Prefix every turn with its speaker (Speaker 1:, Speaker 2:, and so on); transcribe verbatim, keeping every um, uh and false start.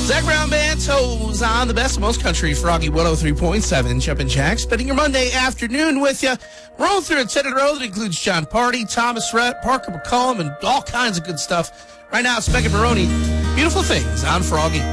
Speaker 1: Zach Brown Band, Toes on the best, most country, Froggy one oh three point seven. Jumpin' Jack, spending your Monday afternoon with you. Rolling through a ten in a row that includes John Party, Thomas Rhett, Parker McCollum, and all kinds of good stuff. Right now, it's Megan Maroney. Beautiful Things on Froggy.